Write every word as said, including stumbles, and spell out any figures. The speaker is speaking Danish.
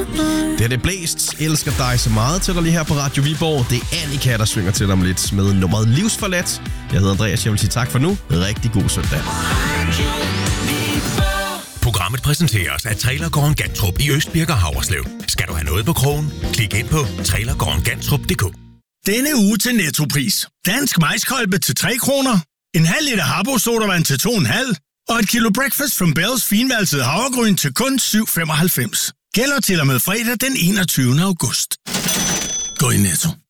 Det er det blæst. Elsker dig så meget til dig lige her på Radio Viborg. Det er Annika, der synger til dig om lidt med nummeret Livsforladt. Jeg hedder Andreas, jeg vil sige tak for nu. Rigtig god søndag. Programmet præsenteres af Trailergården Gantrup i Østbirk og Haverslev. Skal du have noget på krogen? Klik ind på trailergården gantrup punktum d k. Denne uge til Nettopris. Dansk majskolbe til tre kroner. En halv liter Habbo sodavand til to komma fem. Og et kilo Breakfast from Bells finvalset havregryn til kun syv femoghalvfems. Gælder til og med fredag den enogtyvende august. Gå i Netto.